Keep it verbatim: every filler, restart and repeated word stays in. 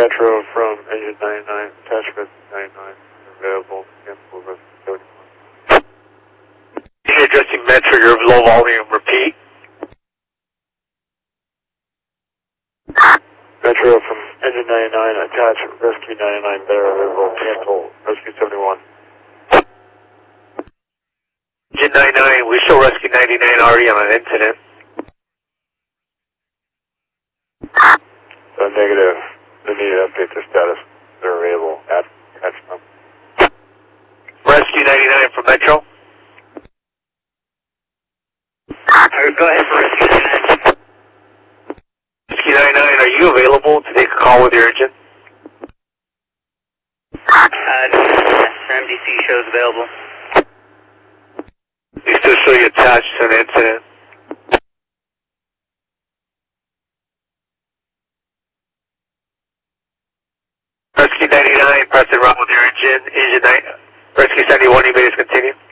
Metro from engine ninety-nine, attachment ninety-nine, available, cancel rescue seventy-one. You're addressing Metro, you're low volume, repeat. Metro from engine ninety-nine, attachment rescue ninety-nine, there, available, cancel rescue seventy-one. Engine ninety-nine, we show rescue ninety-nine already on an incident. So negative, they need to update the status, they're available, at, catch them. Rescue ninety-nine from Metro. Alright, go ahead for rescue ninety-nine. Rescue ninety-nine, are you available to take a call with your engine? Uh, M D C shows available. You still show you attached to an incident. Rescue ninety-nine, press and run with your engine. Engine nine, Rescue seventy-one, you may just continue.